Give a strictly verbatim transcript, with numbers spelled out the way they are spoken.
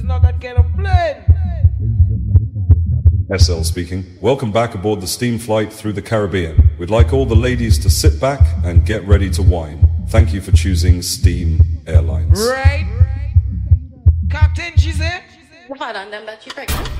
nugget get a plane. S L speaking. Welcome back aboard the steam flight through the Caribbean. We'd like all the ladies to sit back and get ready to wine. Thank you for choosing Steam Airlines. Right. Captain, she said. Hold on, them that you pregnant.